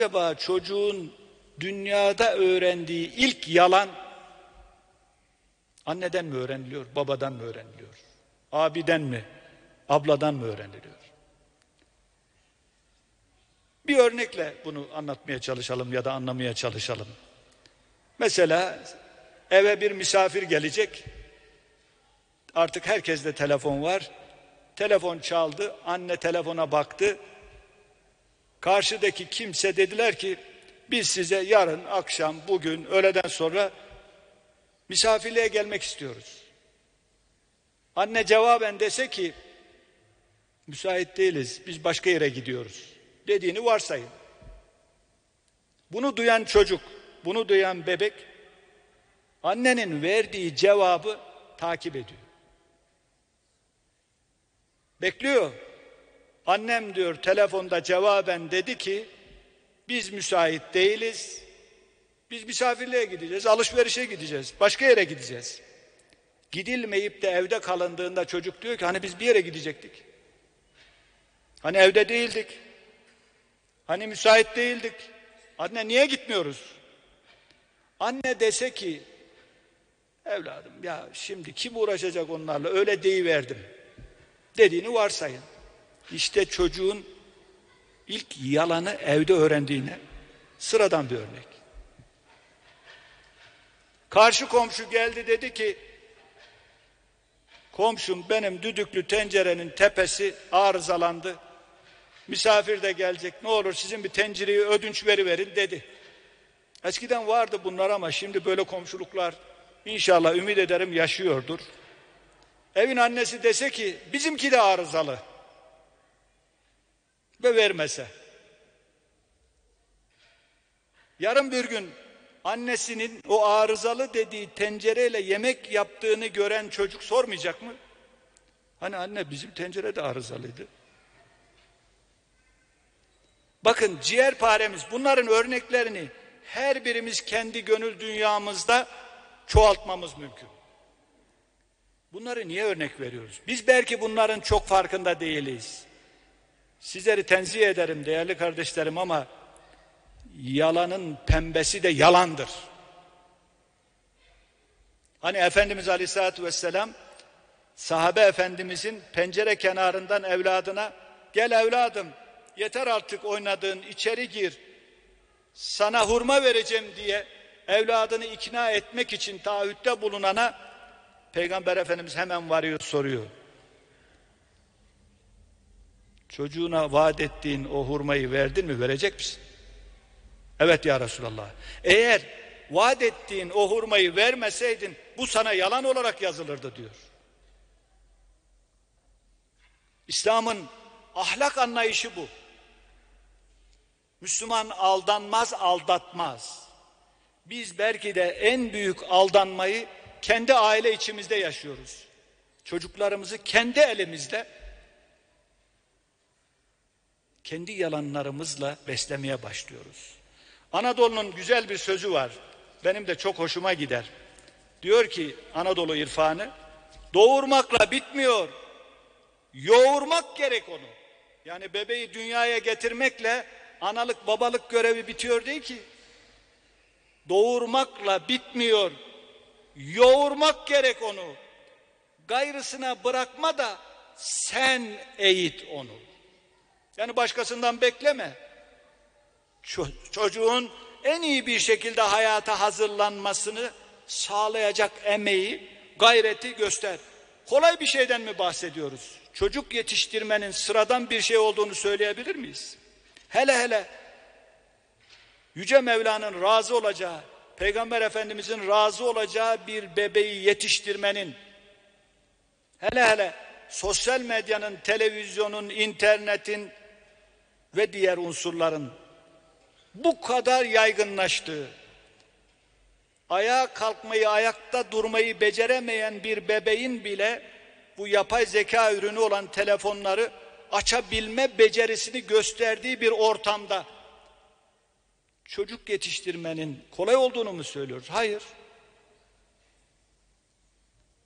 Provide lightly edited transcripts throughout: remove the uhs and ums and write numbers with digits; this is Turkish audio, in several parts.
Acaba çocuğun dünyada öğrendiği ilk yalan anneden mi öğreniliyor, babadan mı öğreniliyor? Abiden mi, abladan mı öğreniliyor? Bir örnekle bunu anlatmaya çalışalım ya da anlamaya çalışalım. Mesela eve bir misafir gelecek. Artık herkeste telefon var. Telefon çaldı, anne telefona baktı. Karşıdaki kimse dediler ki biz size yarın akşam, bugün, öğleden sonra misafirliğe gelmek istiyoruz. Anne cevaben dese ki müsait değiliz, biz başka yere gidiyoruz dediğini varsayın. Bunu duyan çocuk, bunu duyan bebek annenin verdiği cevabı takip ediyor. Bekliyor. Annem diyor telefonda cevaben dedi ki biz müsait değiliz. Biz misafirliğe gideceğiz, alışverişe gideceğiz, başka yere gideceğiz. Gidilmeyip de evde kalındığında çocuk diyor ki hani biz bir yere gidecektik. Hani evde değildik. Hani müsait değildik. Anne niye gitmiyoruz? Anne dese ki evladım ya şimdi kim uğraşacak onlarla öyle deyiverdim dediğini varsayın. İşte çocuğun ilk yalanı evde öğrendiğine sıradan bir örnek. Karşı komşu geldi dedi ki komşum benim düdüklü tencerenin tepesi arızalandı. Misafir de gelecek ne olur sizin bir tencereyi ödünç veriverin dedi. Eskiden vardı bunlar ama şimdi böyle komşuluklar inşallah ümit ederim yaşıyordur. Evin annesi dese ki bizimki de arızalı ve vermese. Yarın bir gün annesinin o arızalı dediği tencereyle yemek yaptığını gören çocuk sormayacak mı? Hani anne bizim tencere de arızalıydı. Bakın ciğerparemiz bunların örneklerini her birimiz kendi gönül dünyamızda çoğaltmamız mümkün. Bunları niye örnek veriyoruz? Biz belki bunların çok farkında değiliz. Sizleri tenzih ederim değerli kardeşlerim ama yalanın pembesi de yalandır. Hani Efendimiz Aleyhisselatü Vesselam sahabe efendimizin pencere kenarından evladına gel evladım yeter artık oynadığın içeri gir sana hurma vereceğim diye evladını ikna etmek için taahhütte bulunana Peygamber Efendimiz hemen varıyor soruyor. Çocuğuna vaat ettiğin o hurmayı verdin mi verecek misin? Evet ya Resulallah. Eğer vaat ettiğin o hurmayı vermeseydin bu sana yalan olarak yazılırdı diyor. İslam'ın ahlak anlayışı bu. Müslüman aldanmaz, aldatmaz. Biz belki de en büyük aldanmayı kendi aile içimizde yaşıyoruz. Çocuklarımızı kendi elimizde, kendi yalanlarımızla beslemeye başlıyoruz. Anadolu'nun güzel bir sözü var. Benim de çok hoşuma gider. Diyor ki Anadolu irfanı, doğurmakla bitmiyor, yoğurmak gerek onu. Yani bebeği dünyaya getirmekle analık babalık görevi bitiyor değil ki. Doğurmakla bitmiyor, yoğurmak gerek onu. Gayrısına bırakma da sen eğit onu. Yani başkasından bekleme. Çocuğun en iyi bir şekilde hayata hazırlanmasını sağlayacak emeği, gayreti göster. Kolay bir şeyden mi bahsediyoruz? Çocuk yetiştirmenin sıradan bir şey olduğunu söyleyebilir miyiz? Hele hele Yüce Mevla'nın razı olacağı, Peygamber Efendimizin razı olacağı bir bebeği yetiştirmenin, hele hele sosyal medyanın, televizyonun, internetin ve diğer unsurların bu kadar yaygınlaştığı, ayağa kalkmayı, ayakta durmayı beceremeyen bir bebeğin bile bu yapay zeka ürünü olan telefonları açabilme becerisini gösterdiği bir ortamda çocuk yetiştirmenin kolay olduğunu mu söylüyoruz? Hayır.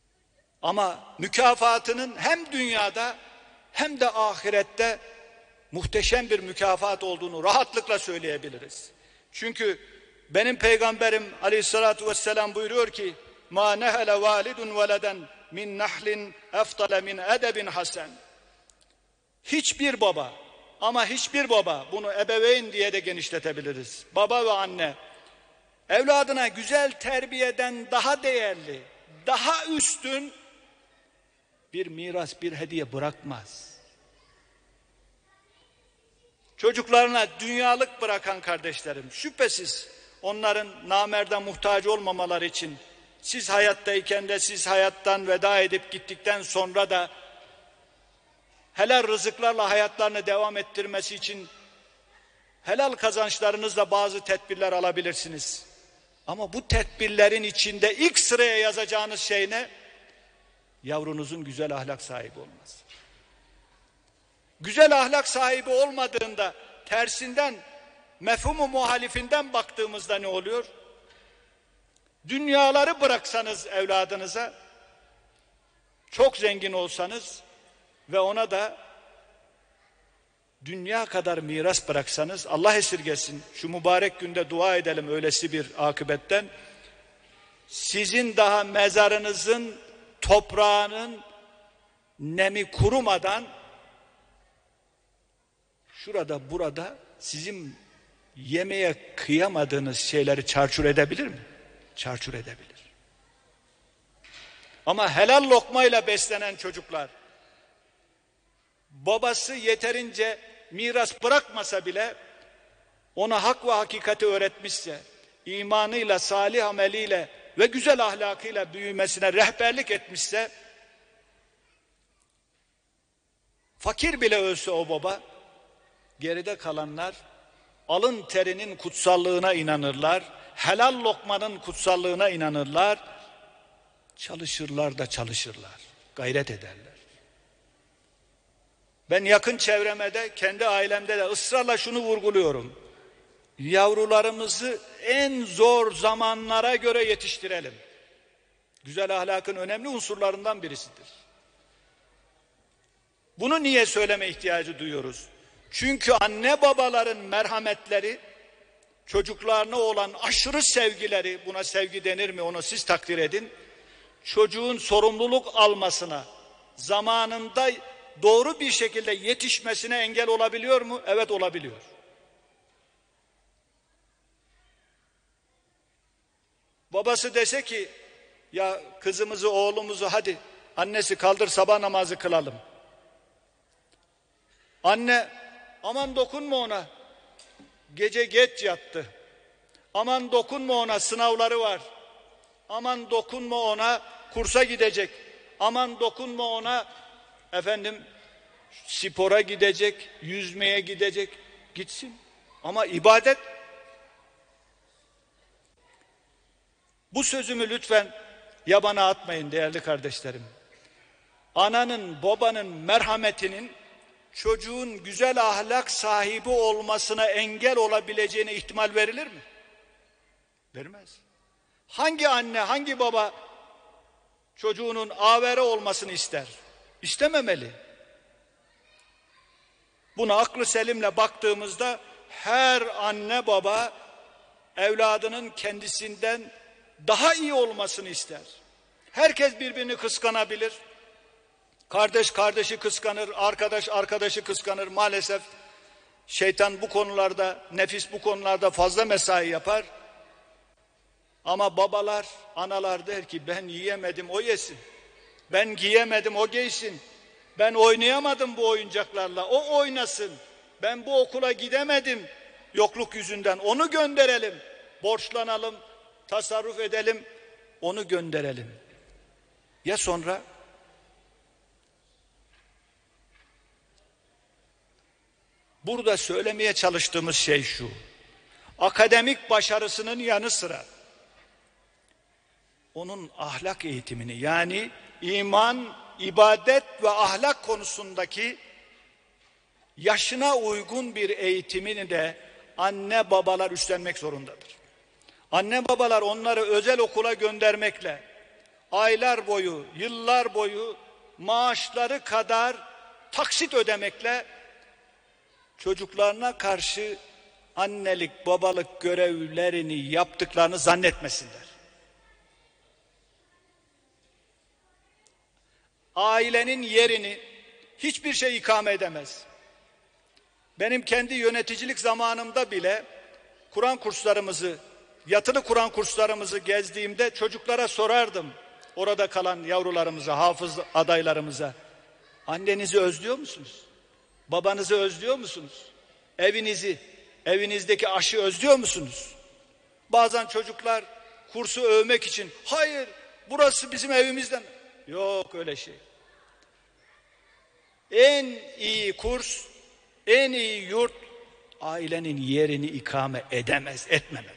Ama mükafatının hem dünyada hem de ahirette muhteşem bir mükafat olduğunu rahatlıkla söyleyebiliriz. Çünkü benim peygamberim aleyhissalatu vesselam buyuruyor ki ma nehele validun veleden min nahlin eftale min edebin hasen. Hiçbir baba, ama hiçbir baba, bunu ebeveyn diye de genişletebiliriz, baba ve anne evladına güzel terbiyeden daha değerli, daha üstün bir miras, bir hediye bırakmaz. Çocuklarına dünyalık bırakan kardeşlerim, şüphesiz onların namerde muhtaç olmamaları için siz hayattayken de, siz hayattan veda edip gittikten sonra da helal rızıklarla hayatlarını devam ettirmesi için helal kazançlarınızla bazı tedbirler alabilirsiniz. Ama bu tedbirlerin içinde ilk sıraya yazacağınız şey ne? Yavrunuzun güzel ahlak sahibi olması. Güzel ahlak sahibi olmadığında, tersinden, mefhumu muhalifinden baktığımızda ne oluyor? Dünyaları bıraksanız evladınıza, çok zengin olsanız ve ona da dünya kadar miras bıraksanız, Allah esirgesin, şu mübarek günde dua edelim öylesi bir akıbetten, sizin daha mezarınızın toprağının nemi kurumadan şurada burada sizin yemeye kıyamadığınız şeyleri çarçur edebilir mi? Çarçur edebilir. Ama helal lokmayla beslenen çocuklar, babası yeterince miras bırakmasa bile ona hak ve hakikati öğretmişse, imanıyla, salih ameliyle ve güzel ahlakıyla büyümesine rehberlik etmişse, fakir bile ölse o baba, geride kalanlar alın terinin kutsallığına inanırlar, helal lokmanın kutsallığına inanırlar, çalışırlar da çalışırlar, gayret ederler. Ben yakın çevreme de, kendi ailemde de ısrarla şunu vurguluyorum: yavrularımızı en zor zamanlara göre yetiştirelim. Güzel ahlakın önemli unsurlarından birisidir. Bunu niye söyleme ihtiyacı duyuyoruz? Çünkü anne babaların merhametleri, çocuklarına olan aşırı sevgileri, buna sevgi denir mi onu siz takdir edin, çocuğun sorumluluk almasına, zamanında doğru bir şekilde yetişmesine engel olabiliyor mu? Evet, olabiliyor. Babası dese ki ya kızımızı, oğlumuzu hadi annesi kaldır sabah namazı kılalım. Anne aman dokunma ona, gece geç yattı. Aman dokunma ona, sınavları var. Aman dokunma ona, kursa gidecek. Aman dokunma ona, spora gidecek, yüzmeye gidecek. Gitsin. Ama ibadet. Bu sözümü lütfen yabana atmayın değerli kardeşlerim. Ananın, babanın merhametinin çocuğun güzel ahlak sahibi olmasına engel olabileceğine ihtimal verilir mi? Vermez. Hangi anne, hangi baba çocuğunun avere olmasını ister? İstememeli. Buna aklı selimle baktığımızda her anne baba evladının kendisinden daha iyi olmasını ister. Herkes birbirini kıskanabilir. Kardeş kardeşi kıskanır, arkadaş arkadaşı kıskanır. Maalesef şeytan bu konularda, nefis bu konularda fazla mesai yapar. Ama babalar, analar der ki ben yiyemedim o yesin. Ben giyemedim o giysin. Ben oynayamadım bu oyuncaklarla o oynasın. Ben bu okula gidemedim yokluk yüzünden, onu gönderelim. Borçlanalım, tasarruf edelim, onu gönderelim. Ya sonra? Burada söylemeye çalıştığımız şey şu: akademik başarısının yanı sıra onun ahlak eğitimini, yani iman, ibadet ve ahlak konusundaki yaşına uygun bir eğitimini de anne babalar üstlenmek zorundadır. Anne babalar onları özel okula göndermekle, aylar boyu, yıllar boyu maaşları kadar taksit ödemekle çocuklarına karşı annelik, babalık görevlerini yaptıklarını zannetmesinler. Ailenin yerini hiçbir şey ikame edemez. Benim kendi yöneticilik zamanımda bile Kur'an kurslarımızı, yatılı Kur'an kurslarımızı gezdiğimde çocuklara sorardım. Orada kalan yavrularımıza, hafız adaylarımıza, annenizi özlüyor musunuz? Babanızı özlüyor musunuz? Evinizi, evinizdeki aşı özlüyor musunuz? Bazen çocuklar kursu övmek için, hayır burası bizim evimizden. Yok öyle şey. En iyi kurs, en iyi yurt ailenin yerini ikame edemez, etmemeli.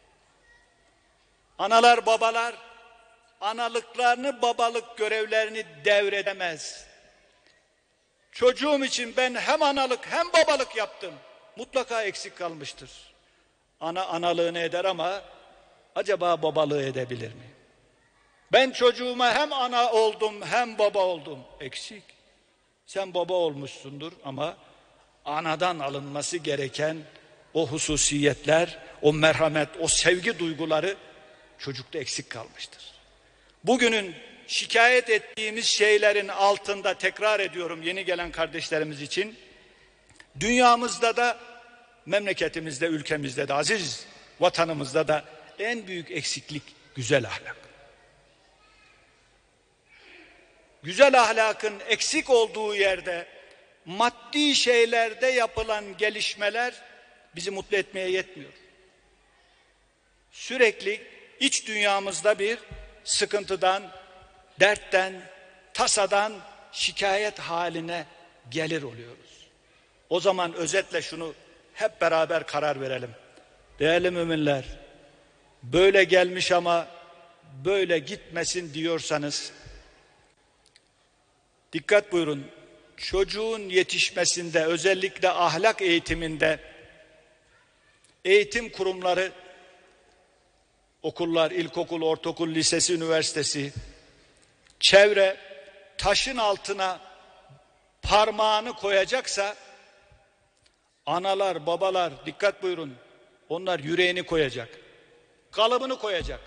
Analar, babalar analıklarını, babalık görevlerini devredemez. Çocuğum için ben hem analık hem babalık yaptım. Mutlaka eksik kalmıştır. Ana analığını eder ama acaba babalığı edebilir mi? Ben çocuğuma hem ana oldum hem baba oldum. Eksik. Sen baba olmuşsundur ama anadan alınması gereken o hususiyetler, o merhamet, o sevgi duyguları çocukta eksik kalmıştır. Bugünün şikayet ettiğimiz şeylerin altında, tekrar ediyorum yeni gelen kardeşlerimiz için, dünyamızda da, memleketimizde, ülkemizde de, aziz vatanımızda da en büyük eksiklik güzel ahlak. Güzel ahlakın eksik olduğu yerde maddi şeylerde yapılan gelişmeler bizi mutlu etmeye yetmiyor. Sürekli iç dünyamızda bir sıkıntıdan, dertten, tasadan şikayet haline gelir oluyoruz. O zaman özetle şunu hep beraber karar verelim. Değerli müminler, böyle gelmiş ama böyle gitmesin diyorsanız, dikkat buyurun, çocuğun yetişmesinde, özellikle ahlak eğitiminde, eğitim kurumları, okullar, ilkokul, ortaokul, lisesi, üniversitesi, çevre, taşın altına parmağını koyacaksa, analar, babalar, dikkat buyurun, onlar yüreğini koyacak, kalıbını koyacak.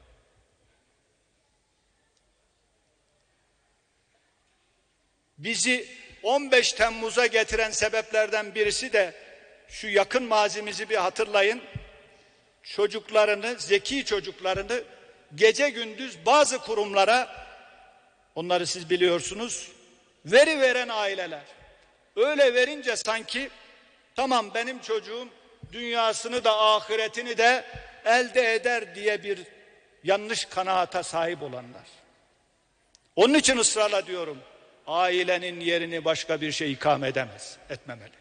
Bizi 15 Temmuz'a getiren sebeplerden birisi de şu yakın mazimizi bir hatırlayın. Çocuklarını, zeki çocuklarını gece gündüz bazı kurumlara, onları siz biliyorsunuz, veri veren aileler. Öyle verince sanki tamam benim çocuğum dünyasını da ahiretini de elde eder diye bir yanlış kanaata sahip olanlar. Onun için ısrarla diyorum, ailenin yerini başka bir şey ikame edemez, etmemeli.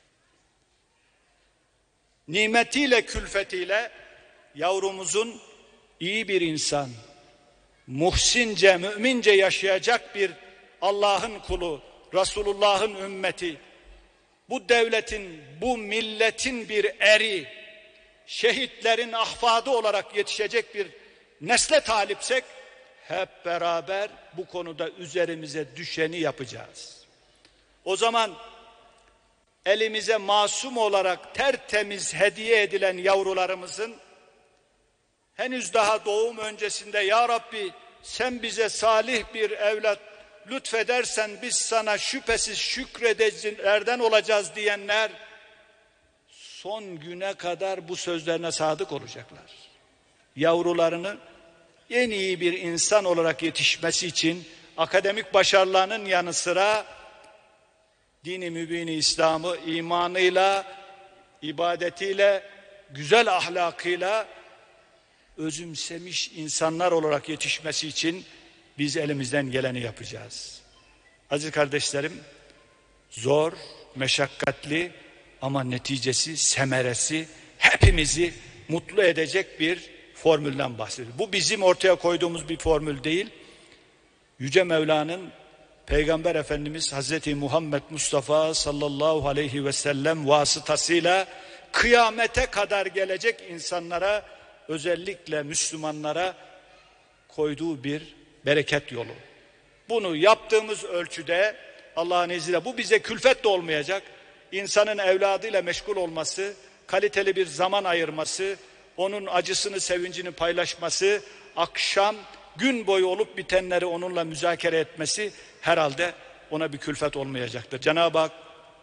Nimetiyle, külfetiyle yavrumuzun iyi bir insan, muhsince, mümince yaşayacak bir Allah'ın kulu, Resulullah'ın ümmeti, bu devletin, bu milletin bir eri, şehitlerin ahfadı olarak yetişecek bir nesle talipsek, hep beraber bu konuda üzerimize düşeni yapacağız. O zaman elimize masum olarak tertemiz hediye edilen yavrularımızın henüz daha doğum öncesinde ya Rabbi sen bize salih bir evlat lütfedersen biz sana şüphesiz şükredicilerden olacağız diyenler son güne kadar bu sözlerine sadık olacaklar. Yavrularını en iyi bir insan olarak yetişmesi için akademik başarılarının yanı sıra dini mübini İslam'ı imanıyla, ibadetiyle, güzel ahlakıyla özümsemiş insanlar olarak yetişmesi için biz elimizden geleni yapacağız. Aziz kardeşlerim, zor, meşakkatli ama neticesi, semeresi hepimizi mutlu edecek bir formülden bahsediyoruz. Bu bizim ortaya koyduğumuz bir formül değil. Yüce Mevla'nın Peygamber Efendimiz Hazreti Muhammed Mustafa sallallahu aleyhi ve sellem vasıtasıyla kıyamete kadar gelecek insanlara, özellikle Müslümanlara koyduğu bir bereket yolu. Bunu yaptığımız ölçüde Allah'ın izniyle bu bize külfet de olmayacak. insanın evladıyla meşgul olması, kaliteli bir zaman ayırması, onun acısını, sevincini paylaşması, akşam gün boyu olup bitenleri onunla müzakere etmesi herhalde ona bir külfet olmayacaktır. Cenab-ı Hak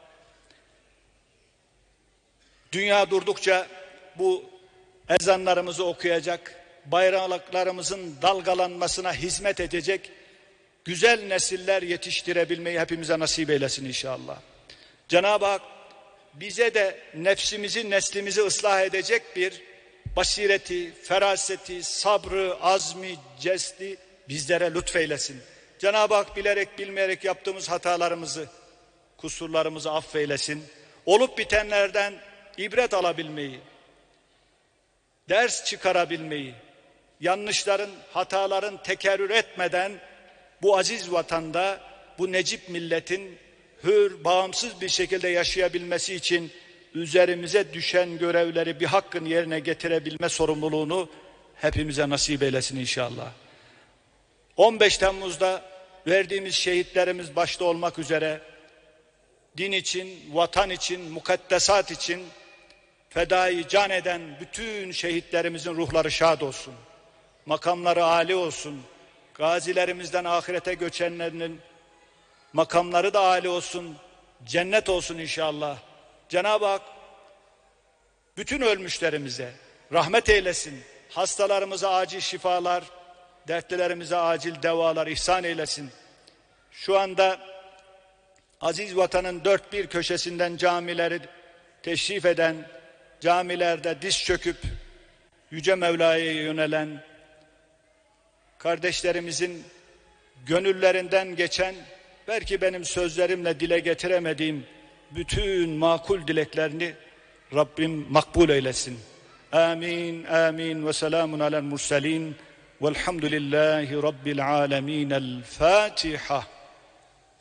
dünya durdukça bu ezanlarımızı okuyacak, bayraklarımızın dalgalanmasına hizmet edecek güzel nesiller yetiştirebilmeyi hepimize nasip eylesin inşallah. Cenab-ı Hak bize de nefsimizi, neslimizi ıslah edecek bir basireti, feraseti, sabrı, azmi, cesdi bizlere lütfeylesin. Cenab-ı Hak bilerek bilmeyerek yaptığımız hatalarımızı, kusurlarımızı affeylesin. Olup bitenlerden ibret alabilmeyi, ders çıkarabilmeyi, yanlışların, hataların tekerrür etmeden bu aziz vatanda, bu necip milletin hür, bağımsız bir şekilde yaşayabilmesi için üzerimize düşen görevleri bir hakkın yerine getirebilme sorumluluğunu hepimize nasip eylesin inşallah. 15 Temmuz'da verdiğimiz şehitlerimiz başta olmak üzere din için, vatan için, mukaddesat için fedai can eden bütün şehitlerimizin ruhları şad olsun. Makamları âli olsun. Gazilerimizden ahirete göçenlerinin makamları da âli olsun. Cennet olsun inşallah. Cenab-ı Hak bütün ölmüşlerimize rahmet eylesin. Hastalarımıza acil şifalar, dertlilerimize acil devalar ihsan eylesin. Şu anda aziz vatanın dört bir köşesinden camileri teşrif eden, camilerde diz çöküp Yüce Mevla'ya yönelen kardeşlerimizin gönüllerinden geçen, belki benim sözlerimle dile getiremediğim bütün makul dileklerini Rabbim makbul eylesin. Amin, amin ve selamun alel murselin velhamdülillahi rabbil alemin. El Fatiha.